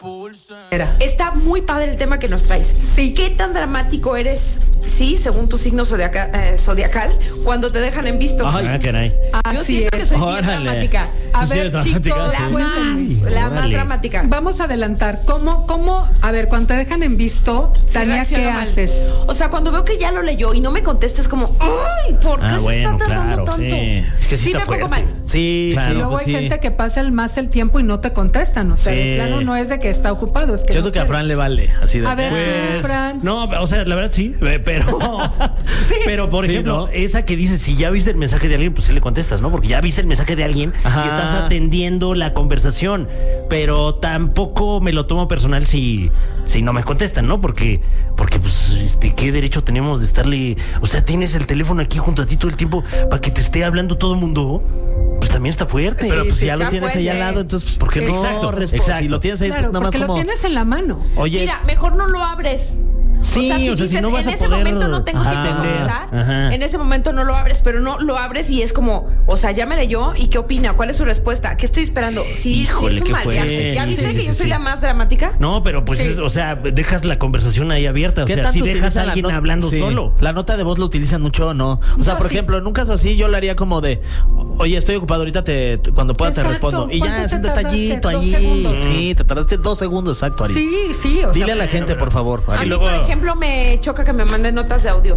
Está muy padre el tema que nos traes. Sí. ¿Qué tan dramático eres, sí, según tu signo zodiacal, cuando te dejan en visto? Ay, caray. Yo Así siento es. que soy bien Órale. dramática. A Sí, ver, es dramática, chicos, sí. La más Órale. dramática. vamos a adelantar. ¿Cómo? A ver, cuando te dejan en visto, Sí, Tania, reacciono ¿qué mal. haces? O sea, cuando veo que ya lo leyó y no me contesta, es como, ¡ay! ¿Por qué se está tardando tanto? Sí. Es que sí Sí, está me pongo fuerte. mal. Sí, Y sí, claro. luego pues hay sí. gente que pasa más el tiempo y no te contestan. O sea, Sí. de plano no es de que está ocupado, es que Siento no que a quiere. Fran le vale, así de. A ver, pues, tú, Fran. No, o sea, la verdad sí, pero. Sí. Pero, por Sí, ejemplo, ¿no? esa que dices, si ya viste el mensaje de alguien, pues sí le contestas, ¿no? Porque ya viste el mensaje de alguien Ajá. y estás atendiendo la conversación. Pero tampoco me lo tomo personal si no me contestan, ¿no? Porque pues, ¿qué derecho tenemos de estarle. O sea, tienes el teléfono aquí junto a ti todo el tiempo para que te esté hablando todo el mundo. Pues también está fuerte. Pero pues si ya está lo tienes ahí al fuerte. lado, entonces, pues, ¿por qué no? Exacto, respondes? exacto. Si lo tienes ahí, Claro, nada más porque como. lo tienes en la mano. Oye, Mira, mejor no lo abres. Sí, si dices, no vas en a ese poder momento no tengo que entender. contestar, Ajá. en ese momento no lo abres, pero no lo abres y es como, o sea, ya me leyó y qué opina, cuál es su respuesta, qué estoy esperando. Sí, Híjole, sí es un qué mal viaje. fuerte. ¿Ya Sí, viste sí, que sí, yo soy sí. la más dramática? No, pero pues, Sí. o sea, dejas la conversación ahí abierta. O ¿qué sea, tanto si dejas utilizan a la alguien nota? hablando Sí. solo. ¿La nota de voz lo utilizan mucho o no? O sea, No, por sí. ejemplo, en un caso así yo lo haría como de, oye, estoy ocupado ahorita, cuando pueda te Exacto. respondo. Y ¿Cuánto ya es te un tardaste? detallito 2 allí. segundos. Sí, te tardaste 2 segundos, exacto, Ari. Sí, o Dile sea, a la gente, por favor. A Ari. mí, luego- por ejemplo, me choca que me manden notas de audio.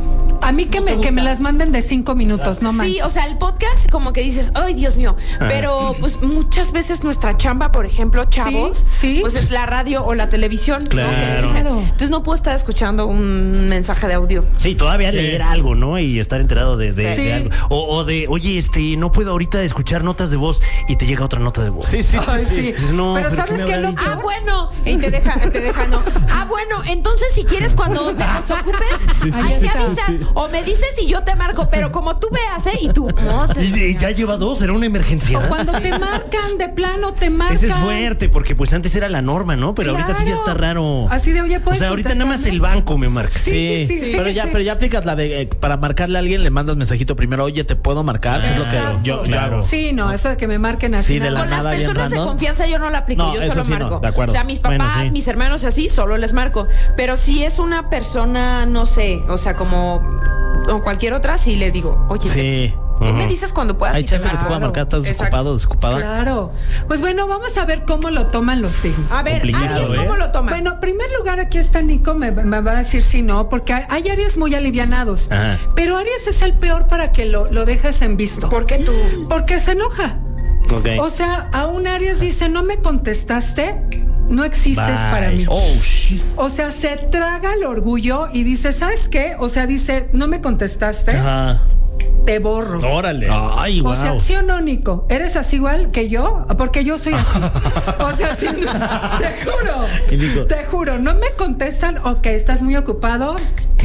a mí que me las manden de 5 minutos, no manches. Sí, o sea, el podcast como que dices, ay, Dios mío, pero pues muchas veces nuestra chamba, por ejemplo, chavos, sí. pues es la radio o la televisión, ¿no? Claro. Que dicen. Claro. Entonces no puedo estar escuchando un mensaje de audio. Sí, todavía leer algo, ¿no? Y estar enterado de Sí. algo. O de, oye, no puedo ahorita escuchar notas de voz y te llega otra nota de voz. Sí, sí, sí. Ay, sí. sí. Dices, no, pero ¿pero ¿sabes qué me qué es habrá lo dicho? Ah, peor? bueno, y te deja, no. Ah, bueno, entonces si quieres cuando te desocupes, ahí Ahí me está. avisas. O me dices y yo te marco, pero como tú veas, ¿eh? Y tú, no, Y ya lleva 2, ¿era una emergencia? O cuando te marcan, de plano te marcan. Ese es fuerte, porque pues antes era la norma, ¿no? Pero ahorita sí ya está raro. Así de, oye, O ¿puedes sea, ahorita nada más contestarme? el banco me marca. Sí, sí, pero ya, sí. pero ya aplicas la de para marcarle a alguien le mandas mensajito primero, oye, te puedo marcar, que es lo que Exacto. yo hago. Sí, no, eso de que me marquen así. Sí, de nada la con más. las nada, bien personas de random. confianza yo no la aplico, No, yo eso solo sí no, marco. de acuerdo. O sea, mis papás, Bueno, sí. mis hermanos y así, solo les marco. Pero si es una persona, no sé, o sea, como o cualquier otra, sí le digo, oye, Sí. ¿qué me dices cuando puedas? Hay y te chance que te marco? pueda marcar, estás Exacto. desocupado, desocupada. Claro. Pues bueno, vamos a ver cómo lo toman los signos. A ver, Complicado, Aries, ¿cómo ¿eh? lo toman? Bueno, en primer lugar, aquí está Nico, me va a decir si no, porque hay Aries muy alivianados. Ajá. Pero Aries es el peor para que lo dejes en visto. ¿Por qué tú? Porque se enoja. Ok. O sea, a un Aries dice, no me contestaste, no existes Bye. para mí. Oh, shit. O sea, se traga el orgullo y dice, ¿sabes qué? O sea, dice, no me contestaste, Ajá. te borro. Órale. Ay, wow. O sea, ¿sí o no, Nico? ¿Eres así igual que yo? Porque yo soy así. O sea, sí, te juro. Y Nico, Te juro, no me contestan, ok, estás muy ocupado,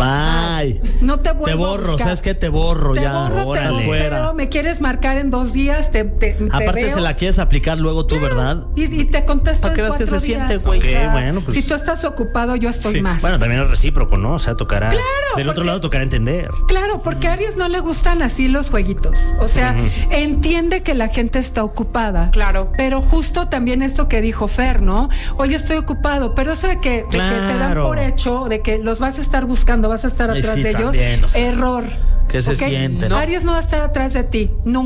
bye. no te vuelvo Te a borro, buscar. ¿sabes qué? Te borro Te ya. borro, te Órale. bosteo, Fuera. me quieres marcar en 2 días, te Aparte veo. se la quieres aplicar luego tú, ¿verdad? Y te contesto ¿Para en qué crees que 4 se días. siente, güey? Ok, bueno, pues. Si tú estás ocupado, yo estoy Sí. más. Bueno, también es recíproco, ¿no? O sea, tocará. Claro, Del otro porque- lado tocará entender. Claro, porque a Aries no le gustan así los jueguitos. O sea, entiende que la gente está ocupada. Claro. Pero justo también esto que dijo Fer, ¿no? Oye, estoy ocupado. Pero eso de que te dan Claro. por hecho, de que los vas a estar buscando, vas a estar Ay, atrás sí, de ellos. también, o sea, Error. ¿qué se ¿Ok? siente, no? Aries no va a estar atrás de ti. Nunca.